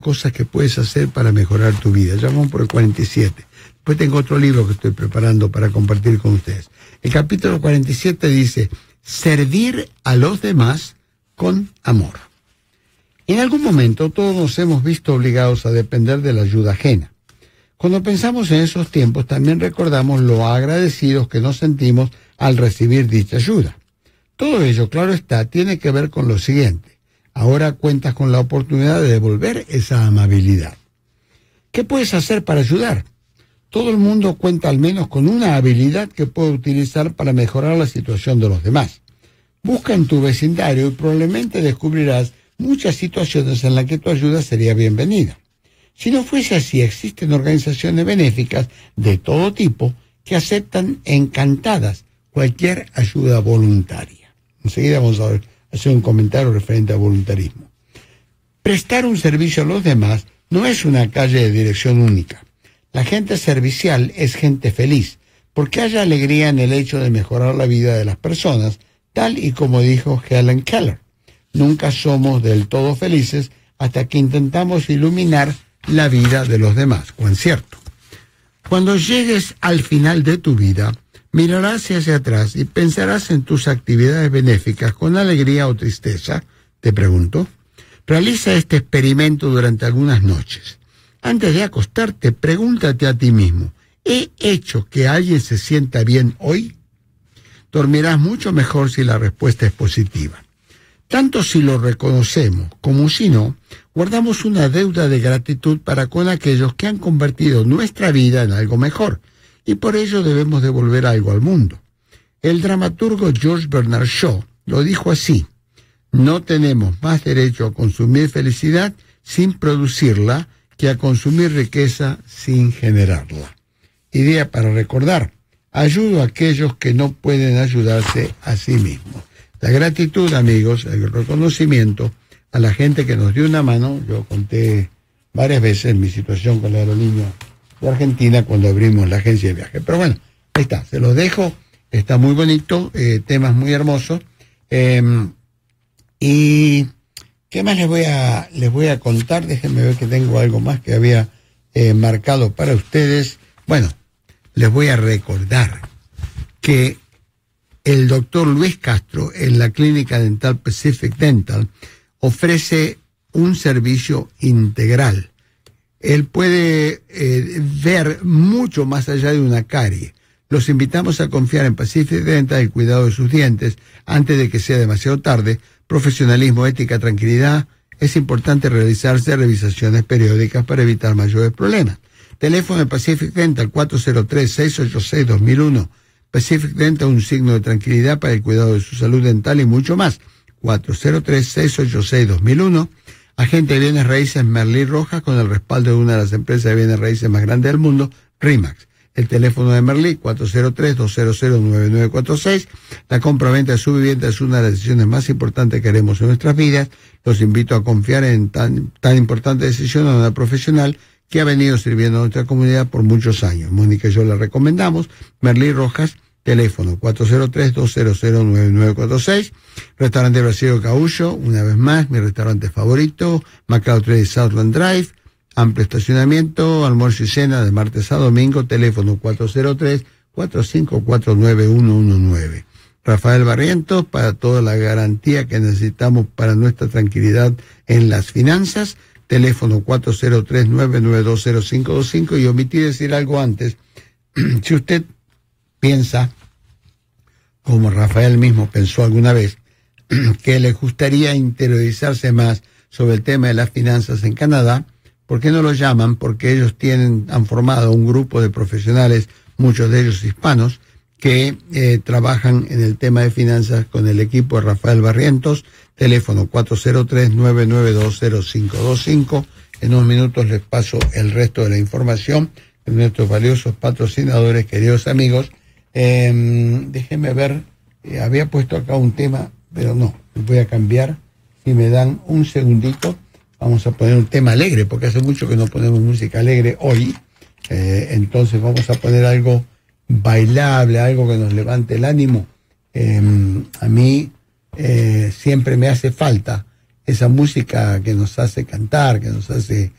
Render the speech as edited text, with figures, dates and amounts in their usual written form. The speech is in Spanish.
cosas que puedes hacer para mejorar tu vida. Ya vamos por el 47. Después tengo otro libro que estoy preparando para compartir con ustedes. El capítulo 47 dice, servir a los demás con amor. En algún momento todos nos hemos visto obligados a depender de la ayuda ajena. Cuando pensamos en esos tiempos, también recordamos lo agradecidos que nos sentimos al recibir dicha ayuda. Todo ello, claro está, tiene que ver con lo siguiente. Ahora cuentas con la oportunidad de devolver esa amabilidad. ¿Qué puedes hacer para ayudar? Todo el mundo cuenta al menos con una habilidad que puede utilizar para mejorar la situación de los demás. Busca en tu vecindario y probablemente descubrirás muchas situaciones en las que tu ayuda sería bienvenida. Si no fuese así, existen organizaciones benéficas de todo tipo que aceptan encantadas cualquier ayuda voluntaria. Enseguida vamos a hacer un comentario referente al voluntarismo. Prestar un servicio a los demás no es una calle de dirección única. La gente servicial es gente feliz, porque hay alegría en el hecho de mejorar la vida de las personas, tal y como dijo Helen Keller. Nunca somos del todo felices hasta que intentamos iluminar la vida de los demás. Cuán cierto. Cuando llegues al final de tu vida, mirarás hacia atrás y pensarás en tus actividades benéficas con alegría o tristeza. Te pregunto, realiza este experimento durante algunas noches. Antes de acostarte, pregúntate a ti mismo, ¿he hecho que alguien se sienta bien hoy? Dormirás mucho mejor si la respuesta es positiva. Tanto si lo reconocemos como si no, guardamos una deuda de gratitud para con aquellos que han convertido nuestra vida en algo mejor, y por ello debemos devolver algo al mundo. El dramaturgo George Bernard Shaw lo dijo así: no tenemos más derecho a consumir felicidad sin producirla que a consumir riqueza sin generarla. Idea para recordar: ayudo a aquellos que no pueden ayudarse a sí mismos. La gratitud, amigos, el reconocimiento a la gente que nos dio una mano. Yo conté varias veces mi situación con la aerolínea de Argentina cuando abrimos la agencia de viaje. Pero bueno, ahí está, se los dejo. Está muy bonito, temas muy hermosos. Y ¿qué más les voy a contar? Déjenme ver que tengo algo más que había marcado para ustedes. Bueno, les voy a recordar que el doctor Luis Castro en la clínica dental Pacific Dental ofrece un servicio integral. Él puede ver mucho más allá de una carie. Los invitamos a confiar en Pacific Dental y el cuidado de sus dientes antes de que sea demasiado tarde. Profesionalismo, ética, tranquilidad. Es importante realizarse revisaciones periódicas para evitar mayores problemas. Teléfono de Pacific Dental 403-686-2001. Pacific Dental, un signo de tranquilidad para el cuidado de su salud dental y mucho más. 403-686-2001. Agente de bienes raíces Merlí Rojas, con el respaldo de una de las empresas de bienes raíces más grandes del mundo, RIMAX. El teléfono de Merlí, 403-200-9946. La compra-venta de su vivienda es una de las decisiones más importantes que haremos en nuestras vidas. Los invito a confiar en tan importante decisión a una profesional que ha venido sirviendo a nuestra comunidad por muchos años. Mónica y yo la recomendamos. Merlí Rojas, teléfono 403-200-9946. Restaurante Brasil Caullo, una vez más, mi restaurante favorito. Macao Trade Southland Drive. Amplio estacionamiento, almuerzo y cena de martes a domingo. Teléfono 403-454-9119. Rafael Barrientos, para toda la garantía que necesitamos para nuestra tranquilidad en las finanzas. Teléfono 403-992-0525. Y omití decir algo antes. Si usted piensa, como Rafael mismo pensó alguna vez, que le gustaría interiorizarse más sobre el tema de las finanzas en Canadá, ¿por qué no lo llaman? Porque ellos han formado un grupo de profesionales, muchos de ellos hispanos, que trabajan en el tema de finanzas con el equipo de Rafael Barrientos. Teléfono 403-992-0525. En unos minutos les paso el resto de la información de nuestros valiosos patrocinadores, queridos amigos. Déjenme ver, había puesto acá un tema, pero no, voy a cambiar. Si me dan un segundito, vamos a poner un tema alegre, porque hace mucho que no ponemos música alegre hoy. Entonces vamos a poner algo bailable, algo que nos levante el ánimo. A mí siempre me hace falta esa música que nos hace cantar, que nos hace